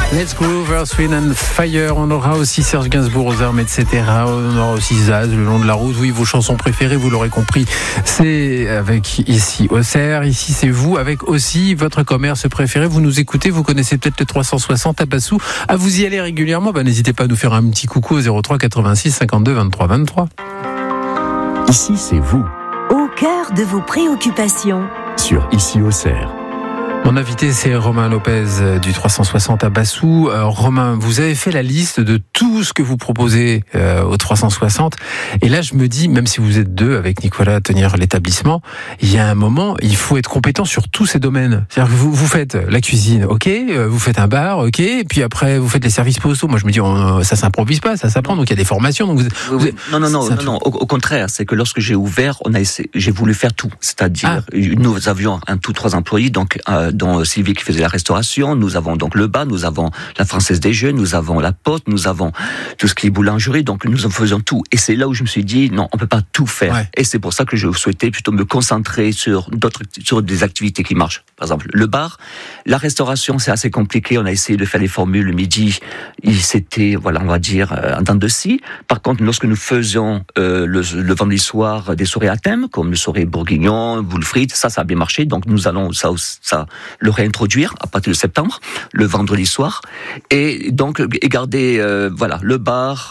Let's Groove, Earth, Wind and Fire. On aura aussi Serge Gainsbourg aux armes, etc. On aura aussi Zaz, Le long de la route. Oui, vos chansons préférées, vous l'aurez compris, c'est avec ici Auxerre. Ici, c'est vous, avec aussi votre commerce préféré. Vous nous écoutez, vous connaissez peut-être le 360 à Bassou. À vous y aller régulièrement, n'hésitez pas à nous faire un petit coucou au 03 86 52 23 23. Ici, c'est vous. Au cœur de vos préoccupations. Sur Ici Auxerre. Mon invité, c'est Romain Lopez du 360 à Bassou. Romain, vous avez fait la liste de tout ce que vous proposez au 360. Et là, je me dis, même si vous êtes deux avec Nicolas à tenir l'établissement, il y a un moment, il faut être compétent sur tous ces domaines. C'est-à-dire que vous faites la cuisine, ok, vous faites un bar, ok, et puis après, vous faites les services postaux. Moi, je me dis, ça s'improvise pas, ça s'apprend, donc il y a des formations. Donc Non, au contraire, c'est que lorsque j'ai ouvert, j'ai voulu faire tout. C'est-à-dire, nous avions un tout 3 employés, donc dont Sylvie qui faisait la restauration, nous avons donc le bar, nous avons la Française des Jeux, nous avons la pote, nous avons tout ce qui est boulangerie, donc nous en faisons tout. Et c'est là où je me suis dit, non, on peut pas tout faire. Ouais. Et c'est pour ça que je souhaitais plutôt me concentrer sur des activités qui marchent. Par exemple, le bar, la restauration, c'est assez compliqué. On a essayé de faire les formules le midi. C'était, voilà, on va dire, en dents de scie. Par contre, lorsque nous faisions le vendredi soir des soirées à thème, comme le soirée bourguignon, boule frites, ça a bien marché. Donc nous allons ça le réintroduire à partir de septembre, le vendredi soir, et donc garder le bar,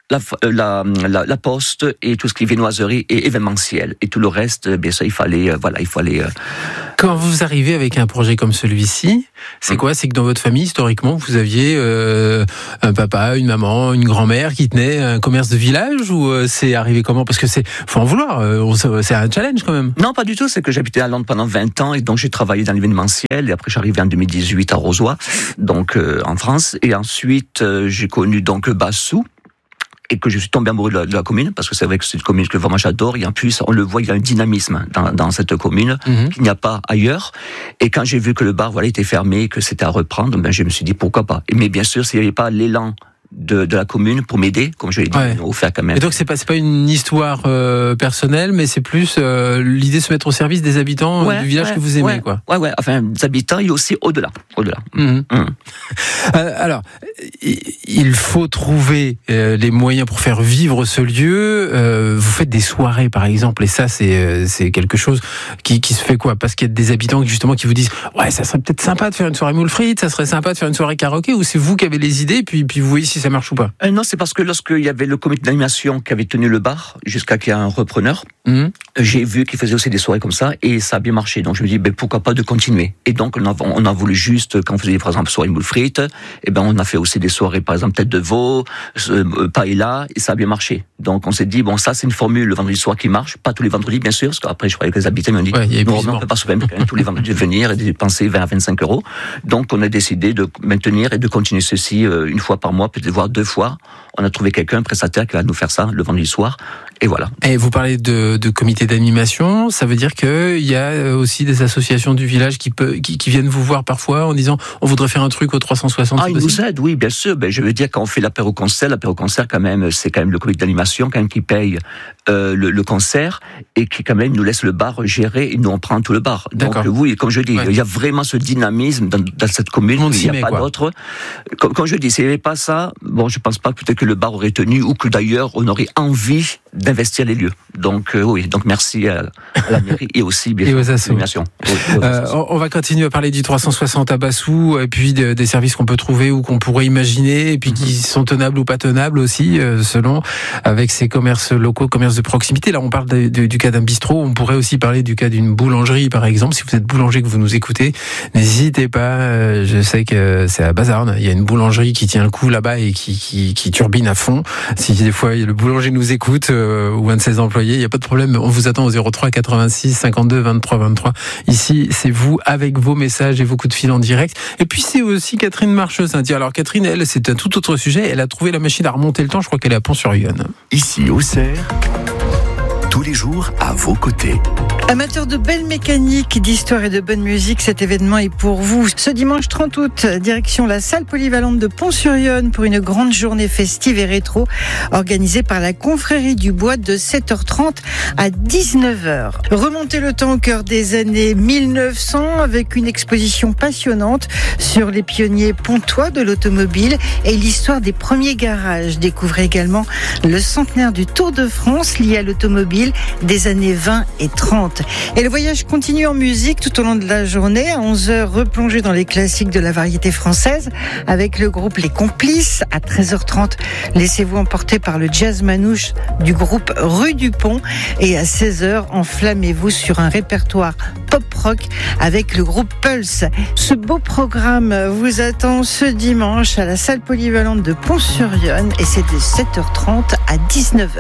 la poste et tout ce qui est viennoiserie et événementiel, et tout le reste, bien sûr, il fallait. Quand vous arrivez avec un projet comme celui-ci, c'est quoi? C'est que dans votre famille, historiquement, vous aviez un papa, une maman, une grand-mère qui tenait un commerce de village, ou c'est arrivé comment? Parce que faut en vouloir, c'est un challenge quand même. Non, pas du tout, c'est que j'habitais à Londres pendant 20 ans, et donc j'ai travaillé dans l'événementiel, et après j'arrivais en 2018 à Rozoy, donc en France, et ensuite j'ai connu donc Bassou, et que je suis tombé amoureux de la commune, parce que c'est vrai que c'est une commune que vraiment j'adore, et en plus, on le voit, il y a un dynamisme dans cette commune, qu'il n'y a pas ailleurs. Et quand j'ai vu que le bar, était fermé, que c'était à reprendre, je me suis dit, pourquoi pas. Mais bien sûr, s'il n'y avait pas l'élan de la commune pour m'aider, comme je l'ai dit, au faire quand même. Et donc c'est pas une histoire personnelle, mais c'est plus l'idée de se mettre au service des habitants du village que vous aimez, quoi. Enfin, des habitants et aussi au-delà. Alors, il faut trouver les moyens pour faire vivre ce lieu. Vous faites des soirées, par exemple, et ça, c'est quelque chose qui se fait quoi? Parce qu'il y a des habitants justement qui vous disent, ça serait peut-être sympa de faire une soirée moule frites, ça serait sympa de faire une soirée karaoké, ou c'est vous qui avez les idées, puis vous voyez si ça marche ou pas? Non, c'est parce que lorsqu'il y avait le comité d'animation qui avait tenu le bar, jusqu'à qu'il y ait un repreneur, j'ai vu qu'il faisait aussi des soirées comme ça, et ça a bien marché. Donc je me dis, pourquoi pas de continuer. Et donc on a voulu juste, quand on faisait par exemple soirée moule frites, on a fait aussi des soirées, par exemple tête de veau, paella, et ça a bien marché. Donc on s'est dit, ça c'est une formule le vendredi soir qui marche, pas tous les vendredis bien sûr, parce qu'après je croyais que les habitants m'ont dit, on ne peut pas se permettre quand même tous les vendredis de venir et de dépenser 20 à 25 €. Donc on a décidé de maintenir et de continuer ceci une fois par mois, peut-être voire 2 fois. On a trouvé quelqu'un, un prestataire, qui va nous faire ça le vendredi soir, et voilà. Et vous parlez de comité d'animation, ça veut dire qu'il y a aussi des associations du village qui viennent vous voir parfois en disant, on voudrait faire un truc au 360. Ils nous aident, oui, bien sûr. Je veux dire, quand on fait l'apéro-concert quand même, c'est quand même le comité d'animation quand même qui paye le concert, et qui quand même nous laisse le bar gérer, et nous on prend tout le bar. D'accord. Donc oui, comme je dis, il y a vraiment ce dynamisme dans cette commune, il n'y a pas d'autre. Comme je dis, s'il n'y avait pas ça, je pense pas peut-être que le bar aurait tenu, ou que d'ailleurs on aurait envie d'investir les lieux. Donc donc merci à la mairie et aussi bien sûr à l'animation. On va continuer à parler du 360 à Bassou, et puis des services qu'on peut trouver ou qu'on pourrait imaginer, et puis qui sont tenables ou pas tenables aussi, selon, avec ces commerces locaux, commerces de proximité. Là, on parle du cas d'un bistrot. On pourrait aussi parler du cas d'une boulangerie, par exemple. Si vous êtes boulanger, que vous nous écoutez, n'hésitez pas. Je sais que c'est à Bazarnes. Il y a une boulangerie qui tient le coup là-bas et qui turbine à fond. Si des fois le boulanger nous écoute, ou un de ses employés, il n'y a pas de problème. On vous attend au 03 86 52 23 23. Ici, c'est vous avec vos messages et vos coups de fil en direct. Et puis c'est aussi Catherine Marcheuse. Alors Catherine, elle, c'est un tout autre sujet. Elle a trouvé la machine à remonter le temps. Je crois qu'elle est à Pont-sur-Yonne. Ici Auxerre, tous les jours à vos côtés. Amateur de belle mécanique, d'histoire et de bonne musique, cet événement est pour vous. Ce dimanche 30 août, direction la salle polyvalente de Pont-sur-Yonne pour une grande journée festive et rétro organisée par la Confrérie du Bois de 7h30 à 19h. Remontez le temps au cœur des années 1900 avec une exposition passionnante sur les pionniers pontois de l'automobile et l'histoire des premiers garages. Découvrez également le centenaire du Tour de France lié à l'automobile des années 20 et 30. Et le voyage continue en musique tout au long de la journée. À 11h, replongez dans les classiques de la variété française avec le groupe Les Complices. À 13h30, laissez-vous emporter par le jazz manouche du groupe Rue du Pont. Et à 16h, enflammez-vous sur un répertoire pop-rock avec le groupe Pulse. Ce beau programme vous attend ce dimanche à la salle polyvalente de Pont-sur-Yonne et c'est de 7h30 à 19h.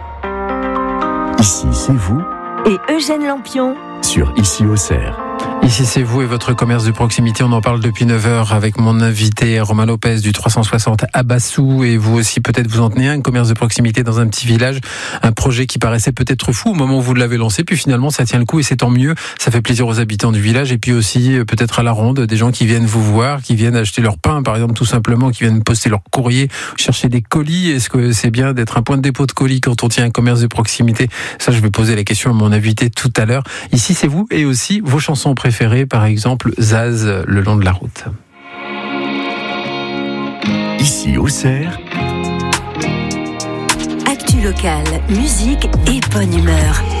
Ici, c'est vous. Et Eugène Lampion Sur Ici Auxerre. Ici c'est vous et votre commerce de proximité, on en parle depuis 9h avec mon invité Romain Lopez du 360 à Bassou, et vous aussi peut-être vous en tenez un commerce de proximité dans un petit village, un projet qui paraissait peut-être fou au moment où vous l'avez lancé, puis finalement ça tient le coup et c'est tant mieux, ça fait plaisir aux habitants du village et puis aussi peut-être à la ronde, des gens qui viennent vous voir, qui viennent acheter leur pain par exemple tout simplement, qui viennent poster leur courrier, chercher des colis. Est-ce que c'est bien d'être un point de dépôt de colis quand on tient un commerce de proximité? Ça je vais poser la question à mon invité tout à l'heure. Ici c'est vous et aussi vos chansons préférées, par exemple Zaz, le long de la route. Ici Auxerre. Actu locale, musique et bonne humeur.